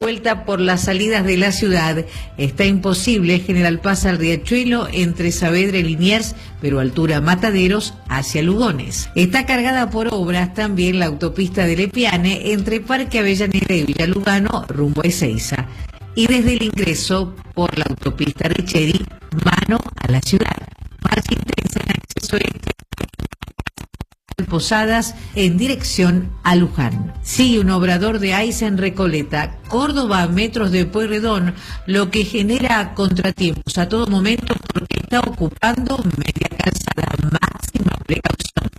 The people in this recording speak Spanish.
Vuelta por las salidas de la ciudad. Está imposible General Paz al Riachuelo entre Saavedra y Liniers, pero altura Mataderos hacia Lugones. Está cargada por obras también la autopista de Lepiane entre Parque Avellaneda y Villa Lugano rumbo a Ezeiza. Y desde el ingreso por la autopista Richeri, mano a la ciudad. Más intensa en acceso este. Posadas en dirección a Luján. Sigue un obrador de AISA en Recoleta, Córdoba a metros de Pueyrredón, lo que genera contratiempos a todo momento porque está ocupando media calzada. Máxima precaución.